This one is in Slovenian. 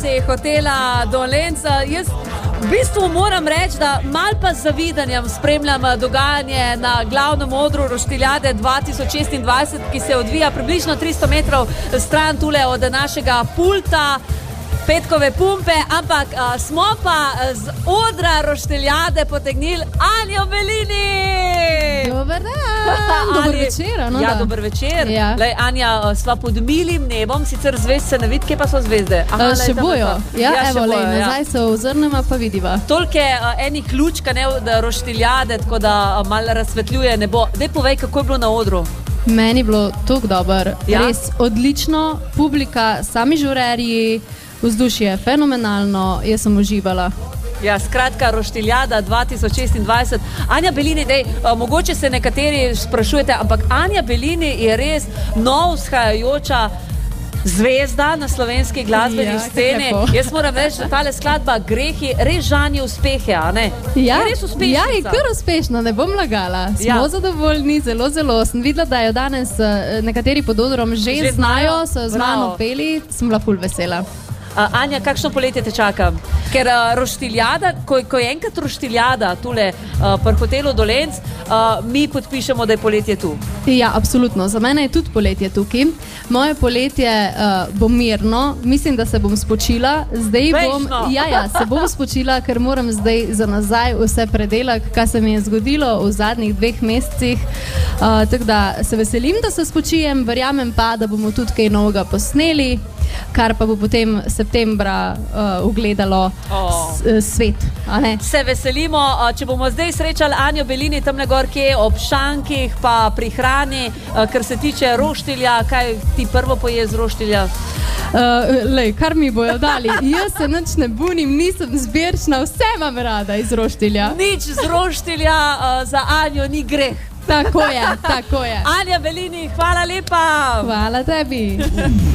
terasi hotela Dolenc. Jaz v bistvu moram reči, da mal pa z zavidanjem spremljam dogajanje na glavnem odru Roštiljade 2026, ki se odvija približno 300 metrov stran tule od našega pulta petkove pumpe, ampak smo pa z odra Roštiljade potegnili Anjo Belini. Dober dan, dober večer. Ja, dober večer. Ja. Lej, Anja, sva pod milim nebom, sicer zvezd se ne vidi, kje pa so zvezde? Aha, Še bojo. Ja, evo, lej, nazaj se ozrnemo, pa vidiva. Toliko je enih ključka, ne, da Roštiljade, tako da malo razsvetljuje nebo. Dej povej, kako je bilo na odru. Meni je bilo tako dober, Ja? res odlično, publika, sami žurerji, vzdušje fenomenalno, jaz sem uživala. Ja, skratka, Roštiljada 2026. Anja Belini, dej, mogoče se nekateri sprašujete, ampak Anja Belini je res nov vzhajajoča zvezda na slovenski glasbeni sceni. Jaz moram reči, da tale skladba Grehi res žanje uspehe, a ne? Ja, je res uspešnica. ja, je kar uspešna, ne bom lagala. Smo zadovoljni, zelo, zelo. Sem videla, da jo danes nekateri pod odrom že znajo, so z mano peli, sem bila ful vesela. Anja, kakšno poletje te čaka? Ker Roštiljada, ko je enkrat Roštiljada tule pri hotelu Dolenc, mi podpišemo, da je poletje tu. Ja, absolutno. Za mene je tudi poletje tukaj. Moje poletje bo mirno. Mislim, da se bom spočila. Se bom spočila, ker moram zdaj za nazaj vse predelati, kaj se mi je zgodilo v zadnjih 2 mesecih. Tako da se veselim, da se spočijem. Verjamem pa, da bomo tudi kaj novega posneli, kar pa bo potem septembra ugledalo svet. A ne? Se veselimo, če bomo zdaj srečali Anjo Belini tamle gor, kje ob šankih, pa pri hrani, kar se tiče roštilja, kaj ti prvo poje z roštilja? Lej, kar mi bojo dali. Jaz se nič ne bunim, nisem zbirčna, vse imam rada iz roštilja. Nič z roštilja za Anjo ni greh. Tako je, tako je. Anja Belini, hvala lepa. Hvala tebi.